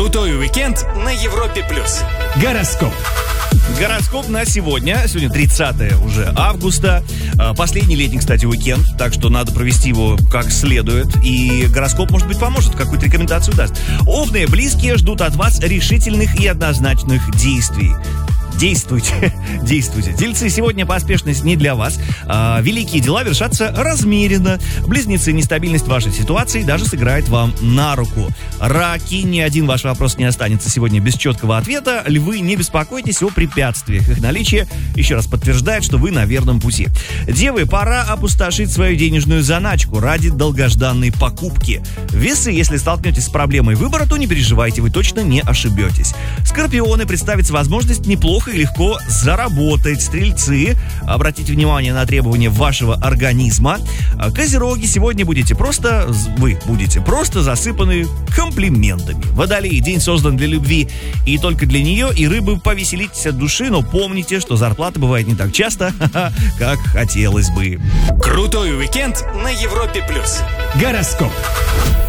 Крутой уикенд на Европе+. Гороскоп. Гороскоп на сегодня. Сегодня 30 уже августа. Последний летний, кстати, уикенд. Так что надо провести его как следует. И гороскоп, может быть, поможет, какую-то рекомендацию даст. Овны, близкие ждут от вас решительных и однозначных действий. Действуйте, действуйте. Тельцы, сегодня поспешность не для вас. Великие дела вершатся размеренно. Близнецы, нестабильность вашей ситуации даже сыграет вам на руку. Раки, ни один ваш вопрос не останется сегодня без четкого ответа. Львы, не беспокойтесь о препятствиях. Их наличие еще раз подтверждает, что вы на верном пути. Девы, пора опустошить свою денежную заначку ради долгожданной покупки. Весы, если столкнетесь с проблемой выбора, то не переживайте, вы точно не ошибетесь. Скорпионы, представится возможность неплохо и легко заработать. Стрельцы, обратите внимание на требования вашего организма. Козероги, сегодня вы будете просто засыпаны комплиментами. Водолеи, день создан для любви и только для нее, и рыбы, повеселитесь от души, но помните, что зарплата бывает не так часто, как хотелось бы. Крутой уикенд на Европе+. Гороскоп.